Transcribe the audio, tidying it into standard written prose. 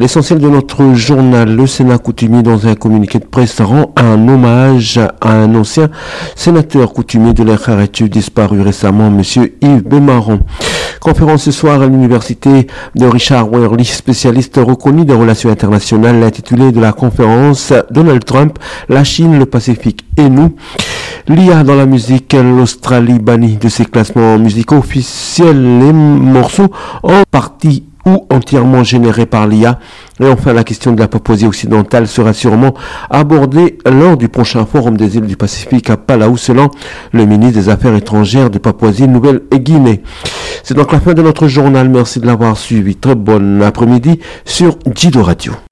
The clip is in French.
L'essentiel de notre journal, le Sénat coutumier dans un communiqué de presse rend un hommage à un ancien sénateur coutumier de l'RRTU disparu récemment, M. Yves Bémaron. Conférence ce soir à l'université de Richard Worley, spécialiste reconnu des relations internationales, l'intitulé de la conférence Donald Trump, la Chine, le Pacifique et nous. L'IA dans la musique, l'Australie bannie de ses classements musicaux officiels, les morceaux en partie ou entièrement générés par l'IA. Et enfin, la question de la Papouasie occidentale sera sûrement abordée lors du prochain forum des îles du Pacifique à Palau, selon le ministre des Affaires étrangères de Papouasie-Nouvelle-Guinée. C'est donc la fin de notre journal. Merci de l'avoir suivi. Très bon après-midi sur Jido Radio.